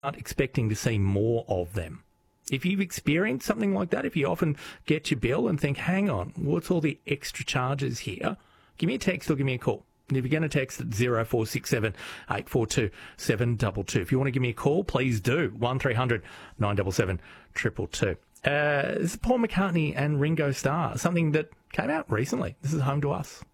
aren't expecting to see more of them. If you've experienced something like that, if you often get your bill and think, hang on, what's all the extra charges here? Give me a text or give me a call. And if you're going to text at 0467 842 722. If you want to give me a call, please do. 1300 977 222. This is Paul McCartney and Ringo Starr, something that came out recently. This is Home to Us.